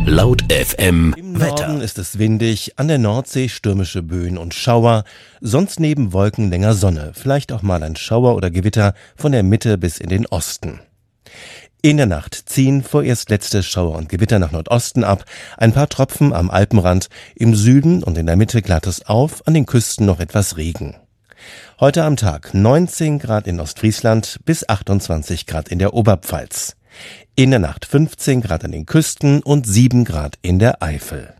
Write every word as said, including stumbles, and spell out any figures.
Laut F M Im Wetter. Norden ist es windig, an der Nordsee stürmische Böen und Schauer, sonst neben Wolken länger Sonne, vielleicht auch mal ein Schauer oder Gewitter von der Mitte bis in den Osten. In der Nacht ziehen vorerst letzte Schauer und Gewitter nach Nordosten ab, ein paar Tropfen am Alpenrand, im Süden und in der Mitte klart es auf, an den Küsten noch etwas Regen. Heute am Tag neunzehn Grad in Ostfriesland bis achtundzwanzig Grad in der Oberpfalz. In der Nacht fünfzehn Grad an den Küsten und sieben Grad in der Eifel.